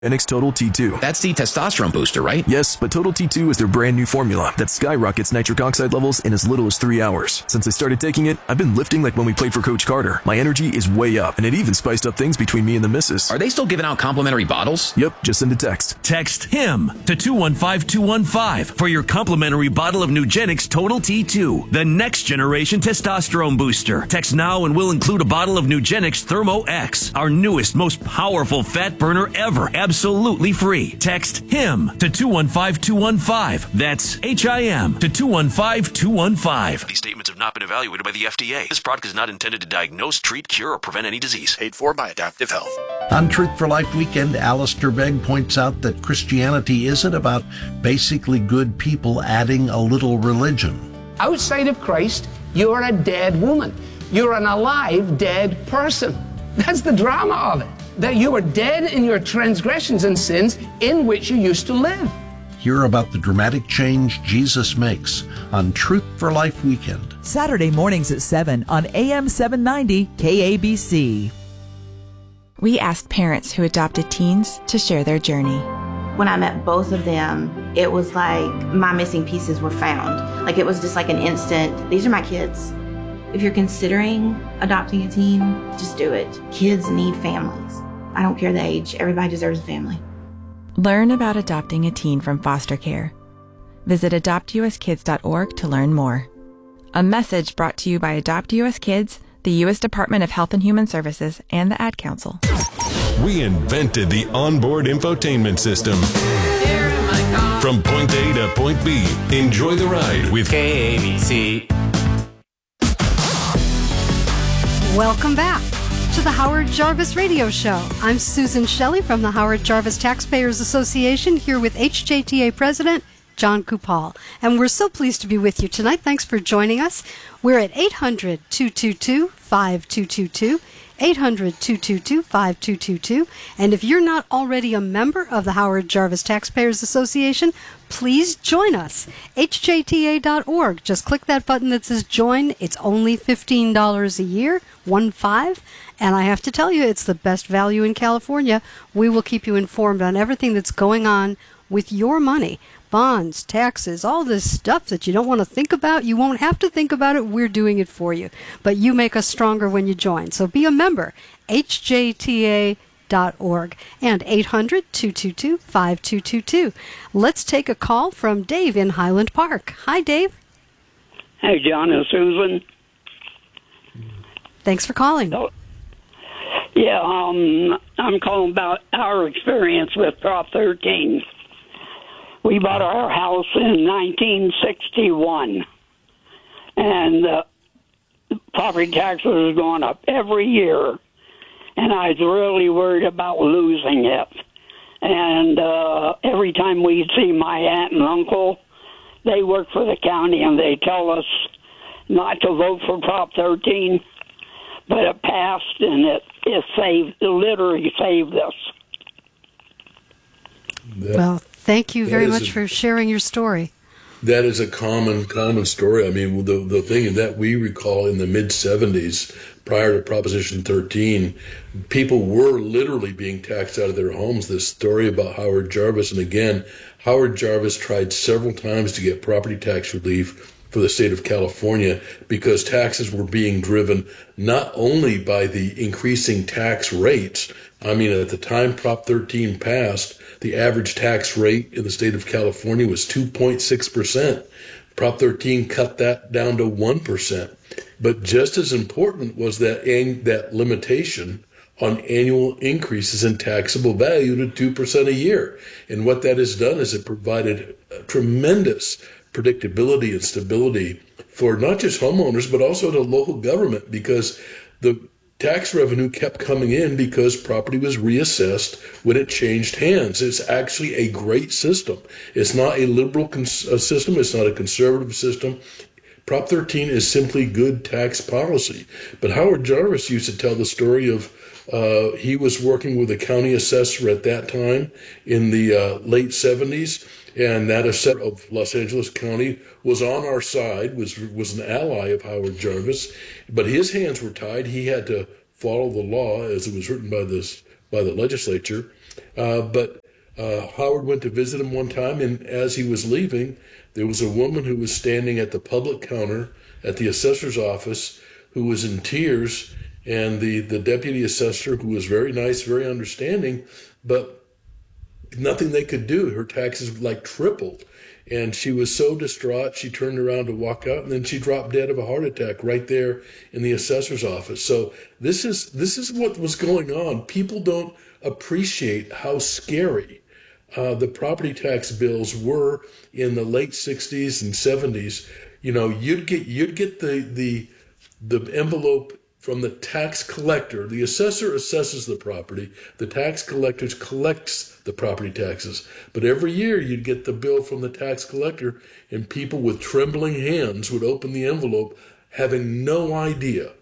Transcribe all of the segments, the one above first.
Nugenix Total T2. That's the testosterone booster, right? Yes, but Total T2 is their brand new formula that skyrockets nitric oxide levels in as little as 3 hours. Since I started taking it, I've been lifting like when we played for Coach Carter. My energy is way up, and it even spiced up things between me and the missus. Are they still giving out complimentary bottles? Yep, just send a text. Text HIM to 215-215 for your complimentary bottle of Nugenix Total T2, the next generation testosterone booster. Text now and we'll include a bottle of Nugenix Thermo X, our newest, most powerful fat burner ever. Absolutely free. Text HIM to 215-215. That's HIM to 215-215. These statements have not been evaluated by the FDA. This product is not intended to diagnose, treat, cure, or prevent any disease. Paid for by Adaptive Health. On Truth for Life Weekend, Alistair Begg points out that Christianity isn't about basically good people adding a little religion. Outside of Christ, you're a dead woman. You're an alive, dead person. That's the drama of it. That you are dead in your transgressions and sins in which you used to live. Hear about the dramatic change Jesus makes on Truth for Life Weekend. Saturday mornings at 7 on AM 790 KABC. We asked parents who adopted teens to share their journey. When I met both of them, it was like my missing pieces were found. Like it was just like an instant, these are my kids. If you're considering adopting a teen, just do it. Kids need families. I don't care the age. Everybody deserves a family. Learn about adopting a teen from foster care. Visit adoptuskids.org to learn more. A message brought to you by Adopt US Kids, the U.S. Department of Health and Human Services, and the Ad Council. We invented the onboard infotainment system. From point A to point B, enjoy the ride with KABC. Welcome back to the Howard Jarvis Radio Show. I'm Susan Shelley from the Howard Jarvis Taxpayers Association, here with HJTA President John Kupal. And we're so pleased to be with you tonight. Thanks for joining us. We're at 800-222-5222, 800-222-5222. And if you're not already a member of the Howard Jarvis Taxpayers Association, please join us. HJTA.org. Just click that button that says join. It's only $15 a year, 15. And I have to tell you, it's the best value in California. We will keep you informed on everything that's going on with your money. Bonds, taxes, all this stuff that you don't want to think about. You won't have to think about it. We're doing it for you. But you make us stronger when you join. So be a member. HJTA.org and 800-222-5222. Let's take a call from Dave in Highland Park. Hi, Dave. Hey, John and Susan. Thanks for calling. Yeah, I'm calling about our experience with Prop 13. We bought our house in 1961, and property taxes are going up every year, and I was really worried about losing it. And every time we see my aunt and uncle, they work for the county, and they tell us not to vote for Prop 13, but it passed, and it literally saved us. Well, thank you very much for sharing your story. That is a common story. I mean, the thing that we recall in the mid-'70s, prior to Proposition 13, people were literally being taxed out of their homes. This story about Howard Jarvis, and again, Howard Jarvis tried several times to get property tax relief for the state of California because taxes were being driven not only by the increasing tax rates. I mean, at the time Prop 13 passed, the average tax rate in the state of California was 2.6%. Prop 13 cut that down to 1%. But just as important was that limitation on annual increases in taxable value to 2% a year. And what that has done is it provided tremendous predictability and stability for not just homeowners, but also to local government, because the tax revenue kept coming in because property was reassessed when it changed hands. It's actually a great system. It's not a liberal system. It's not a conservative system. Prop 13 is simply good tax policy. But Howard Jarvis used to tell the story of he was working with a county assessor at that time in the late 70s, and that assessor of Los Angeles County was on our side, was an ally of Howard Jarvis, but his hands were tied. He had to follow the law as it was written by the legislature, But Howard went to visit him one time, and as he was leaving, there was a woman who was standing at the public counter at the assessor's office who was in tears, and the deputy assessor, who was very nice, very understanding, but nothing they could do. Her taxes like tripled. And she was so distraught, she turned around to walk out, and then she dropped dead of a heart attack right there in the assessor's office. So this is what was going on. People don't appreciate how scary the property tax bills were in the late 60s and 70s. You know, you'd get the envelope from the tax collector. The assessor assesses the property. The tax collector collects the property taxes. But every year you'd get the bill from the tax collector, and people with trembling hands would open the envelope having no idea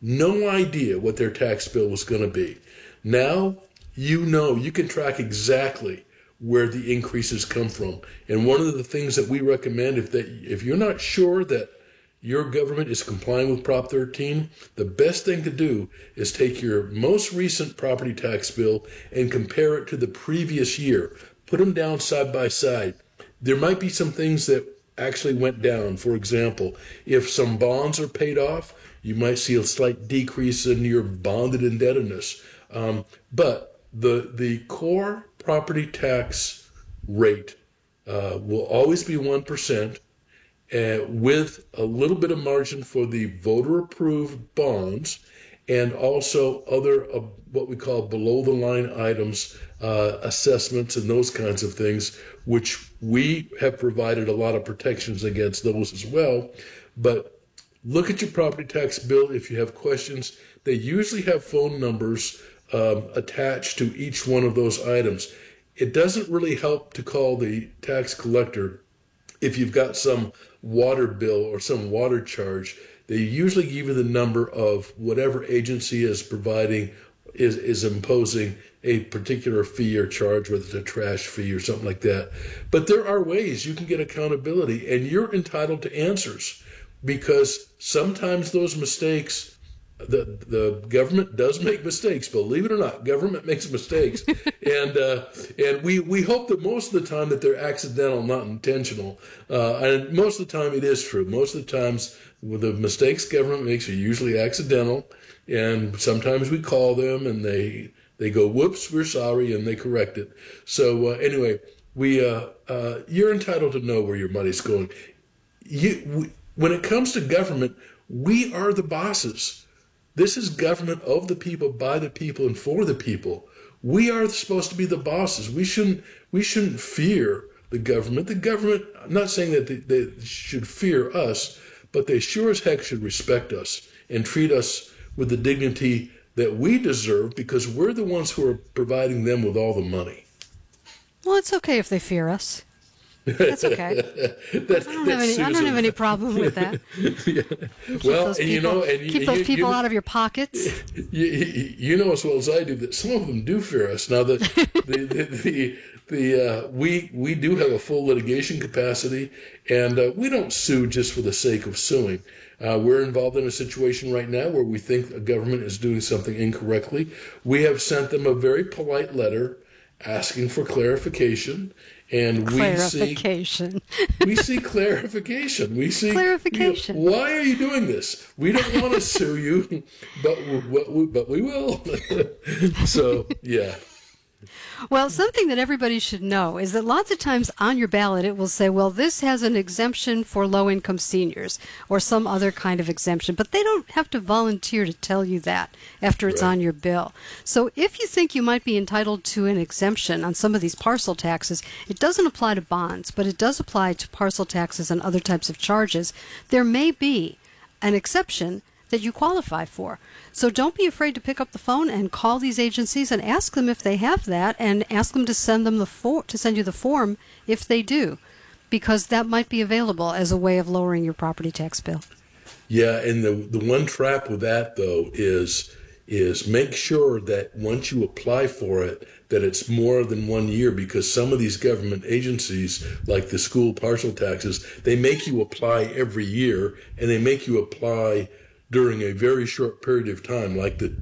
what their tax bill was going to be. Now, you can track exactly where the increases come from. And one of the things that we recommend, if you're not sure that your government is complying with Prop 13, the best thing to do is take your most recent property tax bill and compare it to the previous year. Put them down side by side. There might be some things that actually went down. For example, if some bonds are paid off, you might see a slight decrease in your bonded indebtedness. But the core property tax rate will always be 1%. With a little bit of margin for the voter-approved bonds, and also other what we call below-the-line items, assessments and those kinds of things, which we have provided a lot of protections against those as well. But look at your property tax bill if you have questions. They usually have phone numbers attached to each one of those items. It doesn't really help to call the tax collector if you've got some water bill or some water charge. They usually give you the number of whatever agency is providing, is imposing a particular fee or charge, whether it's a trash fee or something like that. But there are ways you can get accountability, and you're entitled to answers, because sometimes those mistakes, the government does make mistakes. Believe it or not, government makes mistakes, and we hope that most of the time that they're accidental, not intentional. And most of the time it is true. Most of the times the mistakes government makes are usually accidental, and sometimes we call them and they go, "Whoops, we're sorry," and they correct it. So anyway, you're entitled to know where your money's going. When it comes to government, we are the bosses. This is government of the people, by the people, and for the people. We are supposed to be the bosses. We shouldn't fear the government. The government, I'm not saying that they should fear us, but they sure as heck should respect us and treat us with the dignity that we deserve, because we're the ones who are providing them with all the money. Well, it's okay if they fear us. That's okay. I don't have any problem with that. Yeah. Well, keep those people out of your pockets. You know as well as I do that some of them do fear us. Now, we do have a full litigation capacity, and we don't sue just for the sake of suing. We're involved in a situation right now where we think a government is doing something incorrectly. We have sent them a very polite letter asking for clarification. And we see clarification. We see clarification. Why are you doing this? We don't want to sue you, but we will. So, yeah. Well, something that everybody should know is that lots of times on your ballot it will say, well, this has an exemption for low-income seniors or some other kind of exemption, but they don't have to volunteer to tell you that after it's on your bill. So if you think you might be entitled to an exemption on some of these parcel taxes, it doesn't apply to bonds, but it does apply to parcel taxes and other types of charges. There may be an exception that you qualify for. So don't be afraid to pick up the phone and call these agencies and ask them if they have that, and ask them to send you the form if they do, because that might be available as a way of lowering your property tax bill. Yeah, and the one trap with that though is make sure that once you apply for it that it's more than 1 year, because some of these government agencies, like the school parcel taxes, they make you apply every year, and they make you apply during a very short period of time, like the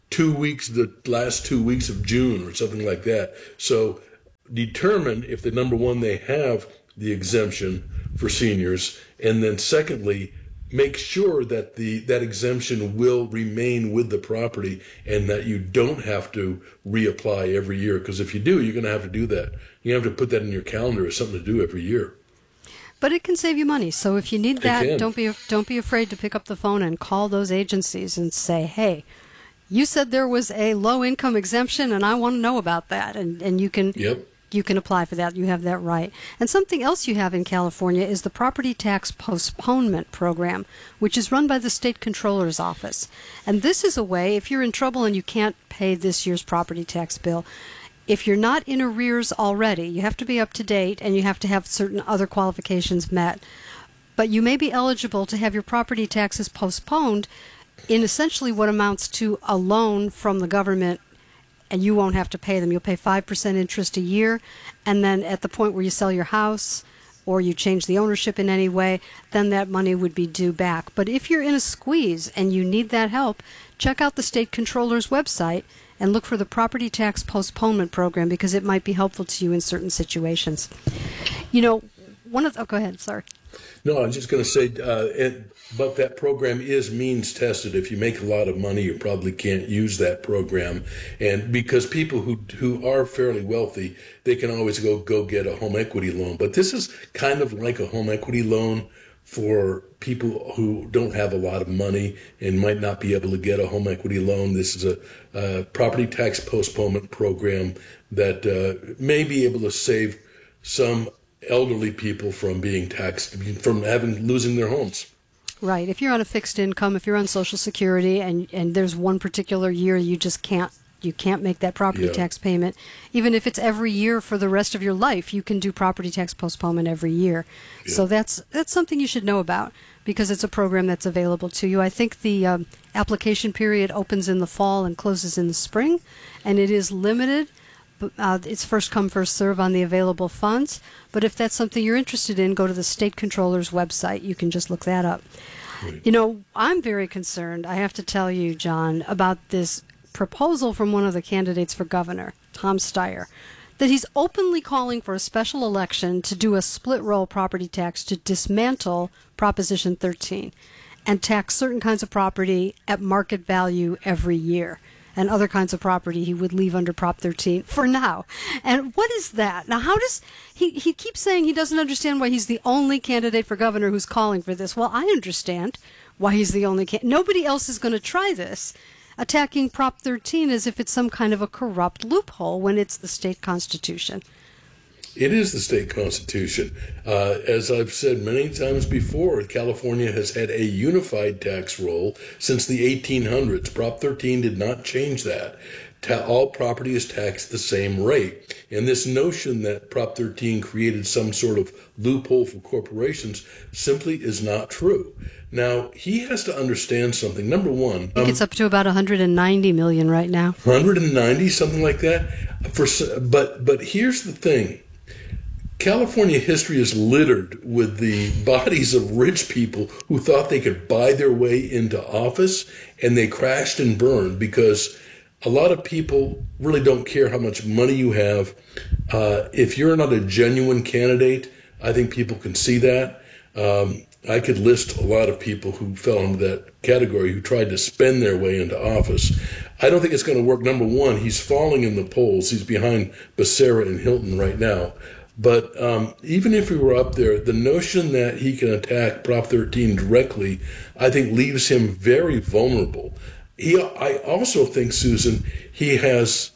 the last 2 weeks of June or something like that. So determine if the number one, they have the exemption for seniors, and then secondly, make sure that that exemption will remain with the property and that you don't have to reapply every year. Because if you do, you're going to have to do that. You have to put that in your calendar as something to do every year. But it can save you money. So if you need that, don't be afraid to pick up the phone and call those agencies and say, hey, you said there was a low-income exemption, and I want to know about that. And you can... Yep. You can apply for that. You have that right. And something else you have in California is the Property Tax Postponement Program, which is run by the State Controller's Office. And this is a way, if you're in trouble and you can't pay this year's property tax bill, if you're not in arrears already, you have to be up to date and you have to have certain other qualifications met. But you may be eligible to have your property taxes postponed in essentially what amounts to a loan from the government, and you won't have to pay them. You'll pay 5% interest a year, and then at the point where you sell your house or you change the ownership in any way, then that money would be due back. But if you're in a squeeze and you need that help, check out the State Controller's website and look for the Property Tax Postponement Program, because it might be helpful to you in certain situations. You know, go ahead, sorry. No, I was just going to say, but that program is means tested. If you make a lot of money, you probably can't use that program. And because people who are fairly wealthy, they can always go get a home equity loan. But this is kind of like a home equity loan for people who don't have a lot of money and might not be able to get a home equity loan. This is a property tax postponement program that may be able to save some elderly people from being taxed, from losing their homes. Right. If you're on a fixed income, if you're on Social Security, and there's one particular year you just can't make that property tax payment, even if it's every year for the rest of your life, you can do property tax postponement every year. Yeah. So that's something you should know about, because it's a program that's available to you. I think the application period opens in the fall and closes in the spring, and it is limited. It's first come, first serve on the available funds. But if that's something you're interested in, go to the State Controller's website. You can just look that up. Right. You know, I'm very concerned, I have to tell you, John, about this proposal from one of the candidates for governor, Tom Steyer, that he's openly calling for a special election to do a split-roll property tax to dismantle Proposition 13 and tax certain kinds of property at market value every year, and other kinds of property he would leave under Prop 13 for now. And what is that? Now, how does he keeps saying he doesn't understand why he's the only candidate for governor who's calling for this? Well, I understand why he's the only candidate. Nobody else is going to try this, attacking Prop 13 as if it's some kind of a corrupt loophole when it's the state constitution. It is the state constitution. As I've said many times before, California has had a unified tax roll since the 1800s. Prop 13 did not change that. All property is taxed the same rate. And this notion that Prop 13 created some sort of loophole for corporations simply is not true. Now, he has to understand something. Number one, I think it's up to about 190 million right now. 190, something like that. But here's the thing. California history is littered with the bodies of rich people who thought they could buy their way into office, and they crashed and burned because a lot of people really don't care how much money you have. If you're not a genuine candidate, I think people can see that. I could list a lot of people who fell into that category who tried to spend their way into office. I don't think it's going to work. Number one, he's falling in the polls. He's behind Becerra and Hilton right now. But even if he were up there, the notion that he can attack Prop 13 directly, I think, leaves him very vulnerable. I also think, Susan, he has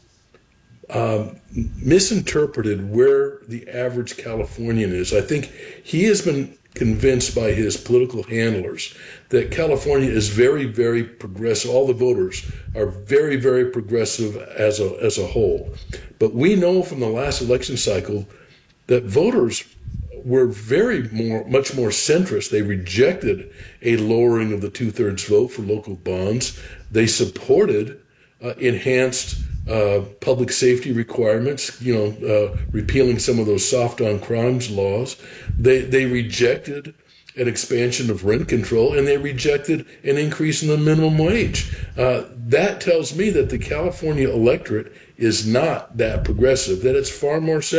misinterpreted where the average Californian is. I think he has been convinced by his political handlers that California is very, very progressive. All the voters are very, very progressive as a whole. But we know from the last election cycle that voters were much more centrist. They rejected a lowering of the 2/3 vote for local bonds. They supported enhanced public safety requirements, repealing some of those soft on crimes laws. They rejected an expansion of rent control, and they rejected an increase in the minimum wage. That tells me that the California electorate is not that progressive, that it's far more